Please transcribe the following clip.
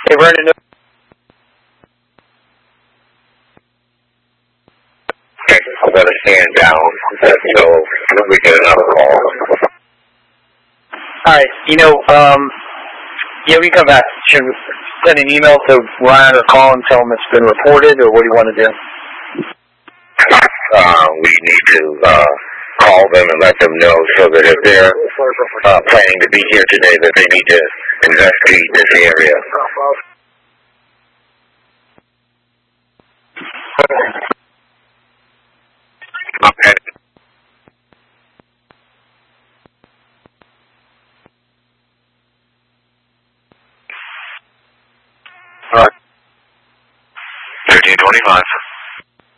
Hey, Vernon. I'm going to stand down, so we get another call. All right. Yeah, we can come back. Should we send an email to Ryan or call and tell him it's been reported, or what do you want to do? We need to call them and let them know so that if they're planning to be here today, that they need to investigate this area. Okay. All right. 1325.